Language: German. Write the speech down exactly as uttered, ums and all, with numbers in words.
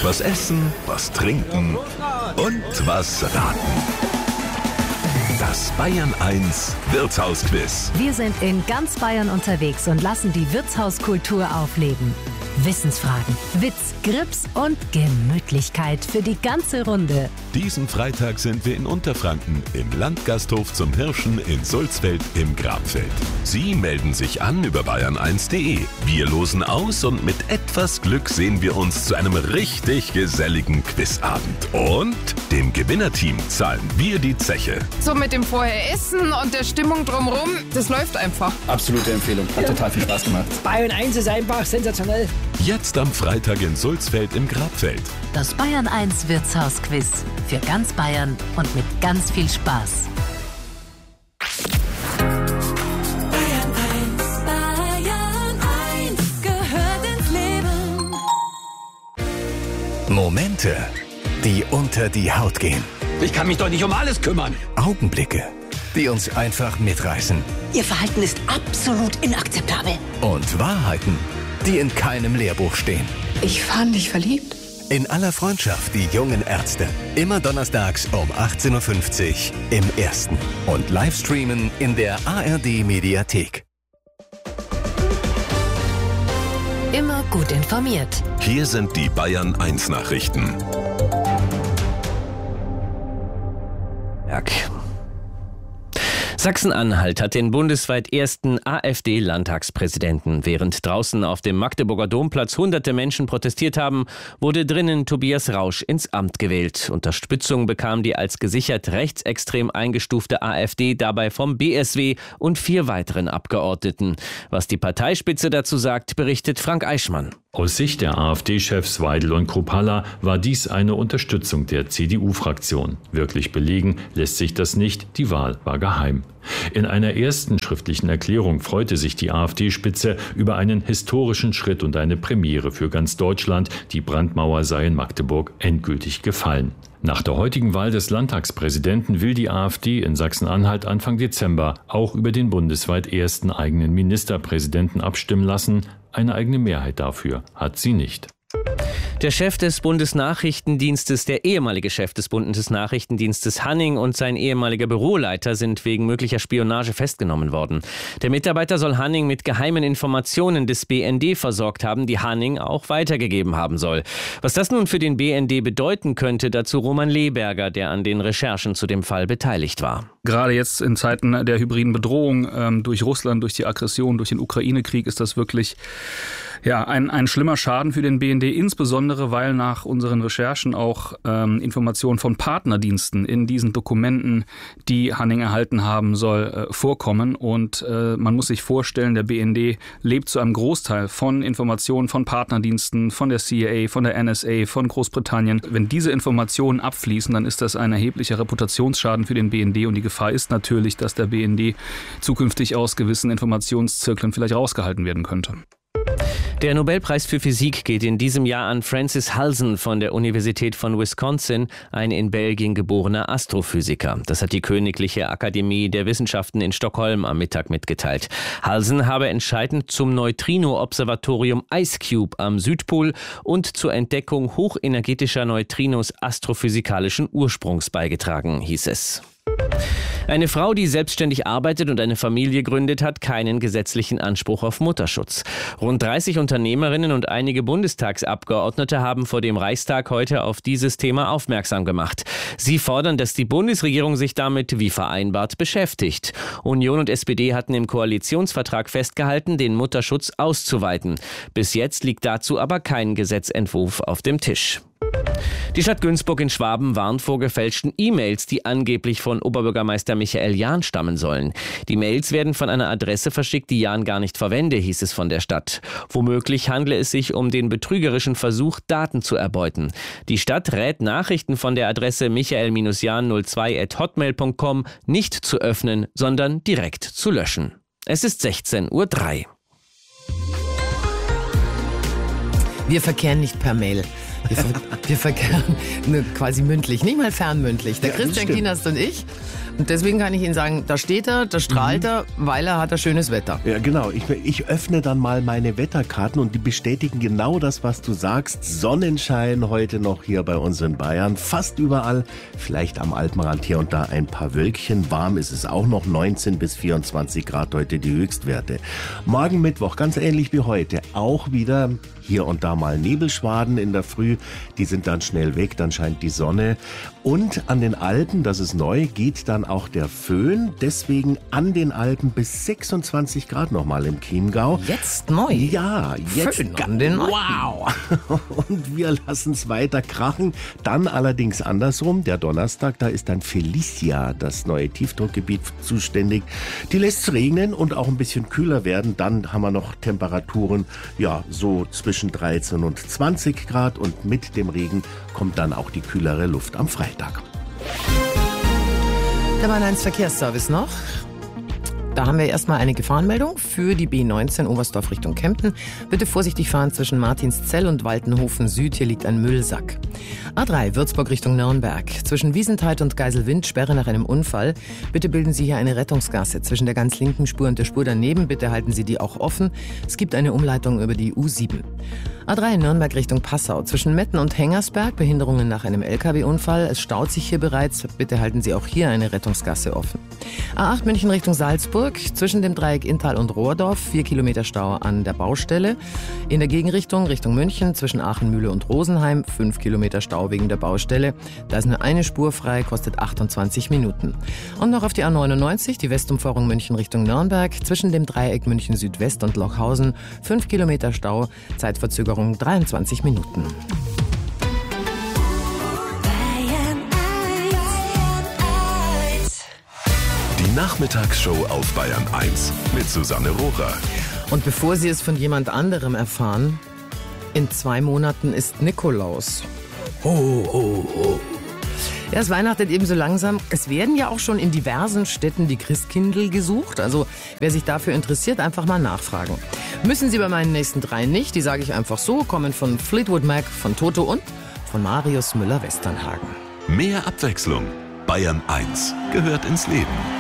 Was essen, was trinken und was raten. Das Bayern eins Wirtshausquiz. Wir sind in ganz Bayern unterwegs und lassen die Wirtshauskultur aufleben. Wissensfragen, Witz, Grips und Gemütlichkeit für die ganze Runde. Diesen Freitag sind wir in Unterfranken im Landgasthof zum Hirschen in Sulzfeld im Grabfeld. Sie melden sich an über bayern eins punkt de. Wir losen aus und mit etwas Glück sehen wir uns zu einem richtig geselligen Quizabend. Und dem Gewinnerteam zahlen wir die Zeche. So mit dem vorher Essen und der Stimmung drumherum, das läuft einfach. Absolute Empfehlung. Hat total viel Spaß gemacht. Bayern eins ist einfach sensationell. Jetzt am Freitag in Sulzfeld im Grabfeld. Das Bayern eins Wirtshausquiz. Für ganz Bayern und mit ganz viel Spaß. Bayern eins, Bayern eins gehört ins Leben. Momente, die unter die Haut gehen. Ich kann mich doch nicht um alles kümmern. Augenblicke, die uns einfach mitreißen. Ihr Verhalten ist absolut inakzeptabel. Und Wahrheiten, die in keinem Lehrbuch stehen. Ich fand dich verliebt. In aller Freundschaft, die jungen Ärzte. Immer donnerstags um achtzehn Uhr fünfzig im Ersten. Und Livestreamen in der A R D-Mediathek. Immer gut informiert. Hier sind die Bayern eins Nachrichten. Berg. Sachsen-Anhalt hat den bundesweit ersten AfD-Landtagspräsidenten. Während draußen auf dem Magdeburger Domplatz hunderte Menschen protestiert haben, wurde drinnen Tobias Rausch ins Amt gewählt. Unterstützung bekam die als gesichert rechtsextrem eingestufte AfD dabei vom B S W und vier weiteren Abgeordneten. Was die Parteispitze dazu sagt, berichtet Frank Eichmann. Aus Sicht der AfD-Chefs Weidel und Kruppalla war dies eine Unterstützung der C D U-Fraktion. Wirklich belegen lässt sich das nicht, die Wahl war geheim. In einer ersten schriftlichen Erklärung freute sich die AfD-Spitze über einen historischen Schritt und eine Premiere für ganz Deutschland. Die Brandmauer sei in Magdeburg endgültig gefallen. Nach der heutigen Wahl des Landtagspräsidenten will die AfD in Sachsen-Anhalt Anfang Dezember auch über den bundesweit ersten eigenen Ministerpräsidenten abstimmen lassen. Eine eigene Mehrheit dafür hat sie nicht. Der Chef des Bundesnachrichtendienstes, der ehemalige Chef des Bundesnachrichtendienstes Hanning und sein ehemaliger Büroleiter sind wegen möglicher Spionage festgenommen worden. Der Mitarbeiter soll Hanning mit geheimen Informationen des B N D versorgt haben, die Hanning auch weitergegeben haben soll. Was das nun für den B N D bedeuten könnte, dazu Roman Lehberger, der an den Recherchen zu dem Fall beteiligt war. Gerade jetzt in Zeiten der hybriden Bedrohung ähm, durch Russland, durch die Aggression, durch den Ukraine-Krieg ist das wirklich ja, ein, ein schlimmer Schaden für den B N D, insbesondere weil nach unseren Recherchen auch ähm, Informationen von Partnerdiensten in diesen Dokumenten, die Hanning erhalten haben soll, äh, vorkommen. Und äh, man muss sich vorstellen, der B N D lebt zu einem Großteil von Informationen von Partnerdiensten, von der C I A, von der N S A, von Großbritannien. Wenn diese Informationen abfließen, dann ist das ein erheblicher Reputationsschaden für den B N D und die Gefahr ist natürlich, dass der B N D zukünftig aus gewissen Informationszirkeln vielleicht rausgehalten werden könnte. Der Nobelpreis für Physik geht in diesem Jahr an Francis Halsen von der Universität von Wisconsin, ein in Belgien geborener Astrophysiker. Das hat die Königliche Akademie der Wissenschaften in Stockholm am Mittag mitgeteilt. Halsen habe entscheidend zum Neutrino-Observatorium IceCube am Südpol und zur Entdeckung hochenergetischer Neutrinos astrophysikalischen Ursprungs beigetragen, hieß es. Eine Frau, die selbstständig arbeitet und eine Familie gründet, hat keinen gesetzlichen Anspruch auf Mutterschutz. Rund dreißig Unternehmerinnen und einige Bundestagsabgeordnete haben vor dem Reichstag heute auf dieses Thema aufmerksam gemacht. Sie fordern, dass die Bundesregierung sich damit wie vereinbart beschäftigt. Union und S P D hatten im Koalitionsvertrag festgehalten, den Mutterschutz auszuweiten. Bis jetzt liegt dazu aber kein Gesetzentwurf auf dem Tisch. Die Stadt Günzburg in Schwaben warnt vor gefälschten E-Mails, die angeblich von Oberbürgermeister Michael Jahn stammen sollen. Die Mails werden von einer Adresse verschickt, die Jahn gar nicht verwende, hieß es von der Stadt. Womöglich handle es sich um den betrügerischen Versuch, Daten zu erbeuten. Die Stadt rät, Nachrichten von der Adresse michael jahn null zwei at hotmail punkt com nicht zu öffnen, sondern direkt zu löschen. Es ist sechzehn Uhr drei. Wir verkehren nicht per Mail. Wir, ver wir verkehren ne, quasi mündlich, nicht mal fernmündlich. Der Ja, Christian Kienast und ich. Und deswegen kann ich Ihnen sagen, da steht er, da strahlt mhm. er, weil er hat ein schönes Wetter. Ja, genau. Ich, ich öffne dann mal meine Wetterkarten und die bestätigen genau das, was du sagst. Sonnenschein heute noch hier bei uns in Bayern. Fast überall. Vielleicht am Alpenrand hier und da ein paar Wölkchen. Warm ist es auch noch. neunzehn bis vierundzwanzig Grad heute die Höchstwerte. Morgen Mittwoch, ganz ähnlich wie heute. Auch wieder hier und da mal Nebelschwaden in der Früh. Die sind dann schnell weg, dann scheint die Sonne. Und an den Alpen, das ist neu, geht dann auch der Föhn. Deswegen an den Alpen bis sechsundzwanzig Grad nochmal im Chiemgau. Jetzt neu? Ja, jetzt. Föhn an den Alpen. Wow! Und wir lassen es weiter krachen. Dann allerdings andersrum, der Donnerstag, da ist dann Felicia, das neue Tiefdruckgebiet, zuständig. Die lässt es regnen und auch ein bisschen kühler werden. Dann haben wir noch Temperaturen, ja, so zwischen dreizehn und zwanzig Grad. Und mit dem Regen kommt dann auch die kühlere Luft am Freitag. Der Bayern eins Verkehrsservice noch. Da haben wir erstmal eine Gefahrenmeldung für die B neunzehn Oberstdorf Richtung Kempten. Bitte vorsichtig fahren zwischen Martinszell und Waltenhofen Süd. Hier liegt ein Müllsack. A drei Würzburg Richtung Nürnberg. Zwischen Wiesentheit und Geiselwind Sperre nach einem Unfall. Bitte bilden Sie hier eine Rettungsgasse zwischen der ganz linken Spur und der Spur daneben. Bitte halten Sie die auch offen. Es gibt eine Umleitung über die U sieben. A drei Nürnberg Richtung Passau. Zwischen Metten und Hengersberg Behinderungen nach einem L K W-Unfall. Es staut sich hier bereits. Bitte halten Sie auch hier eine Rettungsgasse offen. A acht München Richtung Salzburg. Zwischen dem Dreieck Inntal und Rohrdorf. Vier Kilometer Stau an der Baustelle. In der Gegenrichtung Richtung München. Zwischen Aachenmühle und Rosenheim. Fünf Kilometer Stau wegen der Baustelle. Da ist nur eine Spur frei. Kostet achtundzwanzig Minuten. Und noch auf die A neunundneunzig. Die Westumfahrung München Richtung Nürnberg. Zwischen dem Dreieck München Südwest und Lochhausen. Fünf Kilometer Stau. Zeitverzögerung dreiundzwanzig Minuten. Die Nachmittagsshow auf Bayern eins mit Susanne Rohrer. Und bevor Sie es von jemand anderem erfahren, in zwei Monaten ist Nikolaus. Ho, ho, ho. Ja, es weihnachtet eben so langsam. Es werden ja auch schon in diversen Städten die Christkindl gesucht. Also wer sich dafür interessiert, einfach mal nachfragen. Müssen Sie bei meinen nächsten drei nicht. Die sage ich einfach so. Kommen von Fleetwood Mac, von Toto und von Marius Müller-Westernhagen. Mehr Abwechslung. Bayern eins gehört ins Leben.